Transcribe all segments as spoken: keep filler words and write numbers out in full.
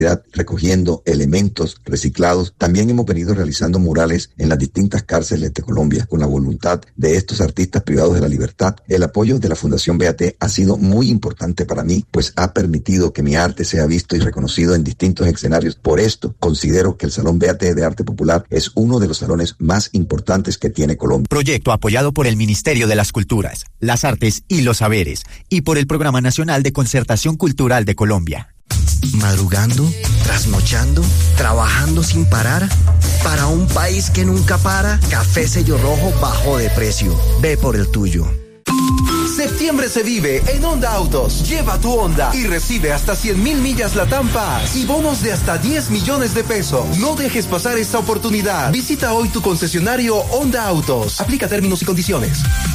recogiendo elementos reciclados. También hemos venido realizando murales en las distintas cárceles de Colombia con la voluntad de estos artistas privados de la libertad. El apoyo de la Fundación B A T ha sido muy importante para mí, pues ha permitido que mi arte sea visto y reconocido en distintos escenarios. Por esto, considero que el Salón B A T de Arte Popular es uno de los salones más importantes que tiene Colombia. Proyecto apoyado por el Ministerio de las Culturas, las Artes y los Saberes y por el Programa Nacional de Concertación Cultural de Colombia. Madrugando, trasnochando, trabajando sin parar. Para un país que nunca para, Café Sello Rojo bajó de precio. Ve por el tuyo. Septiembre se vive en Honda Autos. Lleva tu Honda y recibe hasta cien mil millas Latam Paz y bonos de hasta diez millones de pesos. No dejes pasar esta oportunidad. Visita hoy tu concesionario Honda Autos. Aplica términos y condiciones.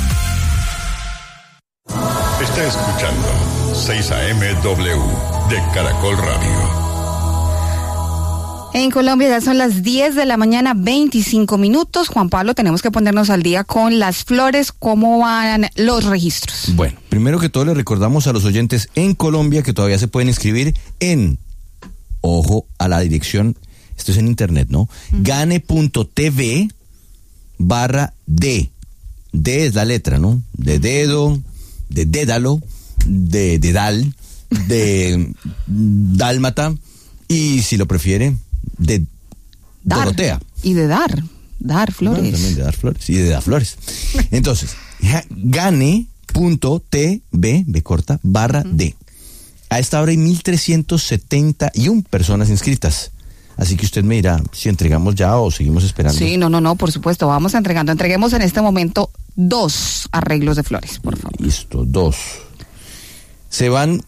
Está escuchando seis A M W de Caracol Radio. En Colombia ya son las diez de la mañana, veinticinco minutos. Juan Pablo, tenemos que ponernos al día con las flores. ¿Cómo van los registros? Bueno, primero que todo le recordamos a los oyentes en Colombia que todavía se pueden inscribir en, ojo a la dirección, esto es en internet, ¿no? Uh-huh. Gane.tv barra D. D es la letra, ¿no? De dedo, de dédalo, de dedal, de dálmata y, si lo prefiere, de dar, Dorotea. Y de dar, dar flores. No, también de dar flores, y de dar flores. Entonces, gane.tv, B corta, barra uh-huh. D. A esta hora hay mil trescientas setenta y una personas inscritas. Así que usted me dirá si entregamos ya o seguimos esperando. Sí, no, no, no, por supuesto, vamos entregando. Entreguemos en este momento dos arreglos de flores, por favor. Listo, dos. Se van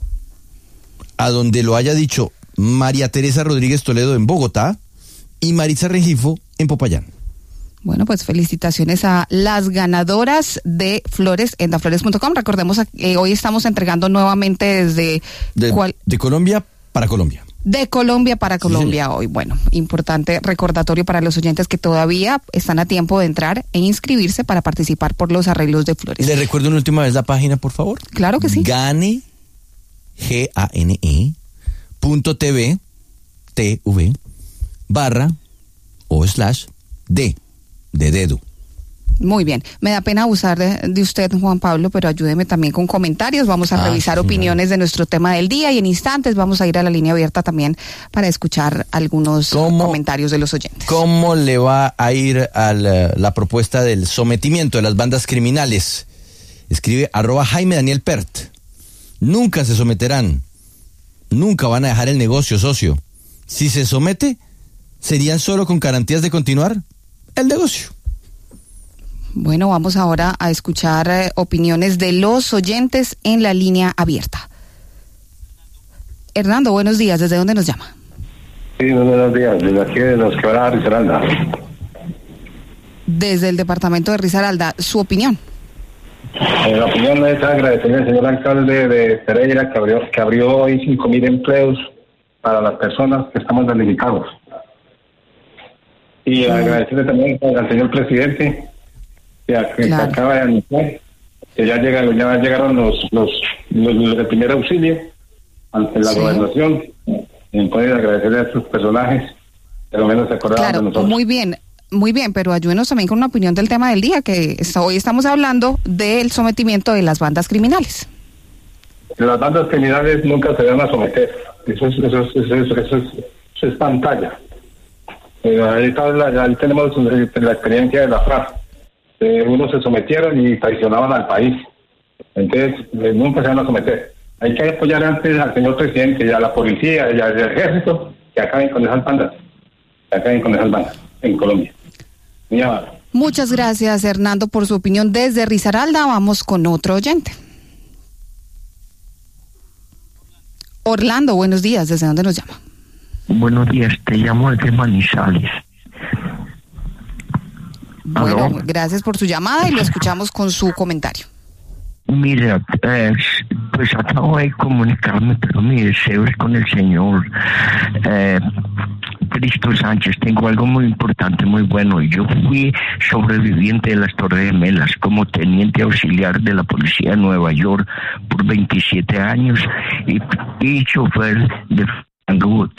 a donde lo haya dicho María Teresa Rodríguez Toledo en Bogotá y Maritza Rengifo en Popayán. Bueno, pues felicitaciones a las ganadoras de flores en daflores punto com. Recordemos que eh, hoy estamos entregando nuevamente desde... De, cual... de Colombia para Colombia. De Colombia para Colombia sí, hoy. Bueno, importante recordatorio para los oyentes que todavía están a tiempo de entrar e inscribirse para participar por los arreglos de flores. ¿Le recuerdo una última vez la página, por favor? Claro que sí. Gane, G A N E, punto TV, T V, barra o slash D, de dedo. Muy bien, me da pena abusar de, de usted, Juan Pablo, pero ayúdeme también con comentarios. Vamos a ah, revisar sí, opiniones de nuestro tema del día y en instantes vamos a ir a la línea abierta también para escuchar algunos comentarios de los oyentes. ¿Cómo le va a ir a la, la propuesta del sometimiento de las bandas criminales? Escribe arroba Jaime Daniel Pert. Nunca se someterán. Nunca van a dejar el negocio, socio. Si se somete, ¿serían solo con garantías de continuar el negocio? Bueno, vamos ahora a escuchar eh, opiniones de los oyentes en la línea abierta. Hernando, buenos días. ¿Desde dónde nos llama? Sí, buenos días. Desde aquí de los Quebradas de Risaralda. Desde el departamento de Risaralda, ¿su opinión? Eh, la opinión es agradecerle al señor alcalde de Pereira que abrió, que abrió hoy cinco mil empleos para las personas que estamos damnificados. Y sí. agradecerle también al señor presidente que, que claro. acaba de anunciar que ya llegan, ya llegaron los los, los, los de primer auxilio ante la sí. gobernación. Y pueden agradecerle a estos personajes que lo menos se acordaban claro, de nosotros. Muy bien. Muy bien, pero ayúdenos también con una opinión del tema del día, que está, hoy estamos hablando del sometimiento de las bandas criminales. Las bandas criminales nunca se van a someter. Eso es, eso es, eso es, eso es, eso es pantalla. Eh, ahí, la, ahí tenemos la experiencia de la F A R. Eh, unos se sometieron y traicionaban al país. Entonces, eh, nunca se van a someter. Hay que apoyar antes al señor presidente y a la policía y al ejército que acaben con esas bandas. Que acaben con esas bandas en Colombia. Muchas gracias, Hernando, por su opinión desde Risaralda. Vamos con otro oyente. Orlando, buenos días. ¿Desde dónde nos llama? Buenos días, te llamo desde Manizales. Bueno, ¿aló? Gracias por su llamada y lo escuchamos con su comentario. Mira, eh, pues acabo de comunicarme, pero mi deseo es con el señor eh, Cristo Sánchez. Tengo algo muy importante, muy bueno. Yo fui sobreviviente de las Torres Gemelas como teniente auxiliar de la policía de Nueva York por veintisiete años y, y chofer de Ando